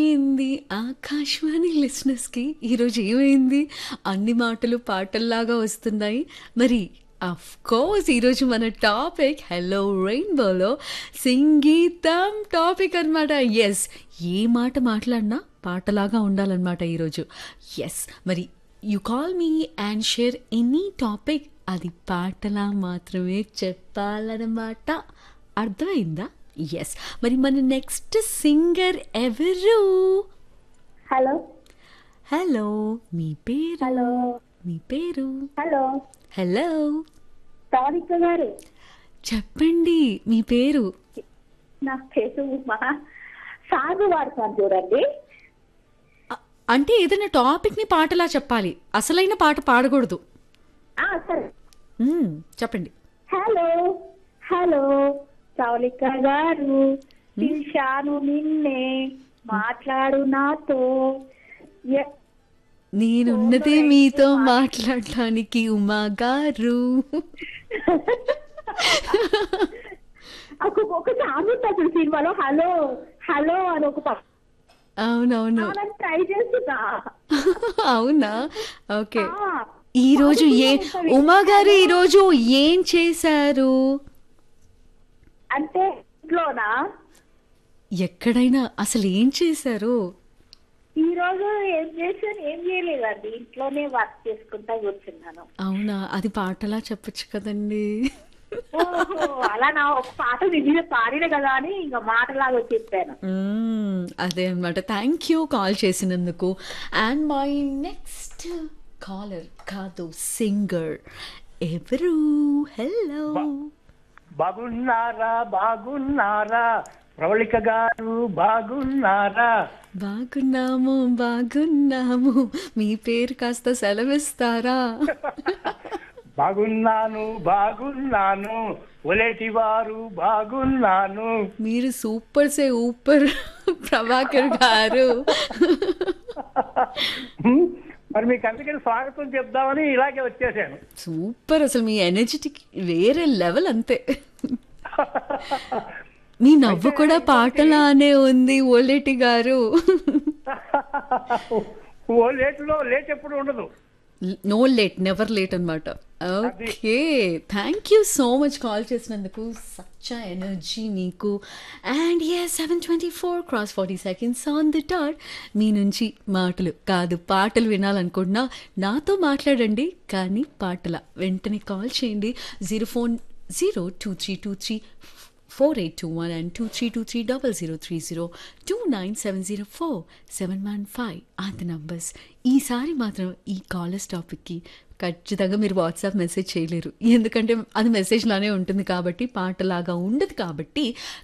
ఏంది ఆకాశవాణి లిసనర్స్‌కి ఈరోజు ఏమైంది? అన్ని మాటలు పాటల్లాగా వస్తున్నాయి. మరి ఆఫ్‌కోర్స్ ఈరోజు మన టాపిక్ 'హలో రెయిన్బోలో' సంగీతం టాపిక్ అనమాట. యెస్. ఏ మాట మాట్లాడినా పాటలాగా ఉండాలనమాట ఈరోజు. యెస్. మరి you call me and share any topic అది పాటలా మాత్రమే చెప్పాలనమాట. అర్థమైందా? యెస్. మరి మన నెక్స్ట్ సింగర్ ఎవరు? Hello hello. మీ పేరు? హలో మీ పేరు? Hello hello. సారిక గారు, చెప్పండి మీ పేరు. నా పేరు ఉమా. సాగు వాడతాను చూడండి. అ- అంటే ఏదైనా టాపిక్ని పాటలా చెప్పాలి, అసలైన పాట పాడకూడదు. సరే. చెప్పండి. హలో హలో సారిక గారు, పిలిచాను నిన్నే, మాట్లాడు నాతో. ఎ- నేనున్నదే మీతో మాట్లాడటానికి ఉమా గారు. ఒక సాంగ్ ఉంటుంది చూడు సినిమాలో, హలో హలో అని ఒక అవునవును. ట్రై చేస్తున్నా. అవునా? ఓకే. ఆ, ఈరోజు ఏ ఉంటుంది. ఉమా గారు ఈరోజు ఏం చేశారు? అంటే ఇంట్లోనా? ఎక్కడైనా అసలు ఏం చేశారు? ఈ రోజు ఏం చేశాను, ఏం చేయలేదండి, ఇంట్లోనే వర్క్ చేసుకుంటా కూర్చున్నాను. అవునా? అది పాటలా చెప్పొచ్చు కదండి. ఓహో, అలా నా ఒక పాట నిజంగా పాడిన కదా అని ఇంకా మాటలాగా చెప్పాను. అదే అనమాట. థ్యాంక్ యూ కాల్ చేసినందుకు. అండ్ మై నెక్స్ట్ కాలర్ కాదు, సింగర్ ఎవరు? హలో. బాగున్నారా బాగున్నారా ప్రవళిక గారు బాగున్నారా? బాగున్నాము బాగున్నాము. మీ పేరు కాస్త సెలవిస్తారా? బాగున్నాను బాగున్నాను ఒలేటి వారు బాగున్నాను. మీరు సూపర్ సే ఊపర్ ప్రభాకర్ గారు. మరి మీకు అందుకని స్వాగతం చెప్దామని ఇలాగే వచ్చేసాను. సూపర్, అసలు మీ ఎనర్జెటిక్ వేరే లెవెల్ అంతే. మీ నవ్వు కూడా పాటలానే ఉంది ఓలేటి గారు. ఓ లేటులో లేట్ ఎప్పుడు ఉండదు. నో లేట్, నెవర్ లేట్ అనమాట. Okay, thank you so much call చేసినందుకు. సచ్ ఎనర్జీ నీకు. And yes 7:24 cross 40 seconds on the dot. మీ నుంచి మాటలు కాదు పాటలు వినాలనుకుంటున్నా, నాతో మాట్లాడండి కానీ పాటల. వెంటనే కాల్ చేయండి. 04023234821 and 23230030 29704 అది నంబర్స్. ఈసారి మాత్రం ఈ కాలర్స్ టాపిక్కి ఖచ్చితంగా మీరు వాట్సాప్ మెసేజ్ చేయలేరు, ఎందుకంటే అది మెసేజ్ లానే ఉంటుంది కాబట్టి, పాటలాగా ఉండదు కాబట్టి